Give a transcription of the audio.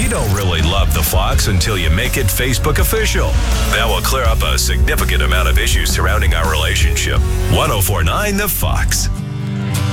don't really love the Fox until you make it Facebook official. That will clear up a significant amount of issues surrounding our relationship. 1049 The Fox.